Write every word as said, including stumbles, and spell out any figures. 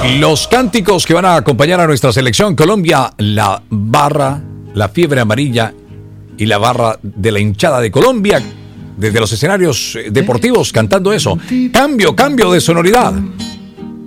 Los cánticos que van a acompañar a nuestra selección Colombia, la barra, la fiebre amarilla y la barra de la hinchada de Colombia, desde los escenarios deportivos cantando eso. Cambio, cambio de sonoridad.